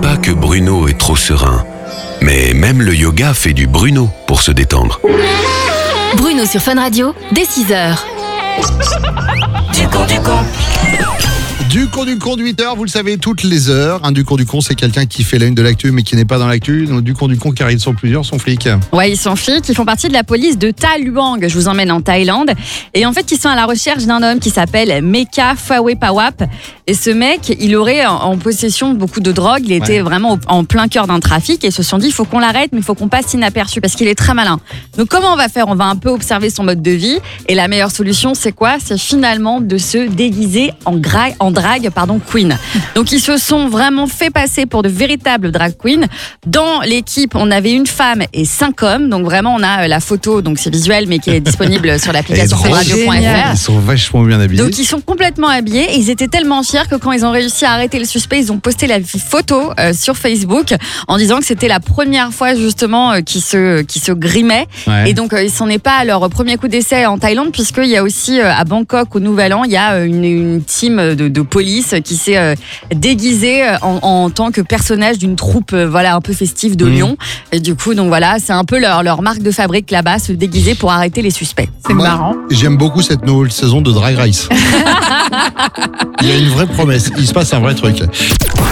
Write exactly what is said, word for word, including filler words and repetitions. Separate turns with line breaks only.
pas que Bruno est trop serein. Mais même le yoga fait du Bruno pour se détendre.
Bruno sur Fun Radio, dès six heures.
Du con, du con.
Du con du con de huit heures, vous le savez, toutes les heures. Un du con du con, c'est quelqu'un qui fait la une de l'actu mais qui n'est pas dans l'actu. Donc, du con du con, car ils sont plusieurs, sont flics.
Ouais, ils sont flics, ils font partie de la police de Ta Luang. Je vous emmène en Thaïlande. Et en fait, ils sont à la recherche d'un homme qui s'appelle Meka Fawepawap. Et ce mec, il aurait en, en possession beaucoup de drogue. Il était ouais. vraiment au, en plein cœur d'un trafic. Et ils se sont dit, il faut qu'on l'arrête, mais il faut qu'on passe inaperçu parce qu'il est très malin. Donc, comment on va faire? On va un peu observer son mode de vie. Et la meilleure solution, c'est quoi? C'est finalement de se déguiser en, gra- en drague pardon, queen. Donc, ils se sont vraiment fait passer pour de véritables drag queens. Dans l'équipe, on avait une femme et cinq hommes. Donc, vraiment, on a la photo, donc c'est visuel, mais qui est disponible sur l'application fun radio point f r.
Ils sont vachement bien habillés.
Donc, ils sont complètement habillés. Et ils étaient tellement fiers que quand ils ont réussi à arrêter le suspect, ils ont posté la photo euh, sur Facebook en disant que c'était la première fois, justement, euh, qu'ils se, qu'ils se grimaient. Ouais. Et donc, euh, il s'en est pas à leur premier coup d'essai en Thaïlande, puisqu'il y a aussi, euh, à Bangkok, au Nouvel An, il y a une, une team de, de police qui s'est euh, déguisé en, en tant que personnage d'une troupe euh, voilà, un peu festive de mmh. Lyon. Et du coup, donc voilà, c'est un peu leur, leur marque de fabrique là-bas, se déguiser pour arrêter les suspects. C'est
Moi,
marrant.
J'aime beaucoup cette nouvelle saison de Drag Race. Il y a une vraie promesse, il se passe un vrai truc.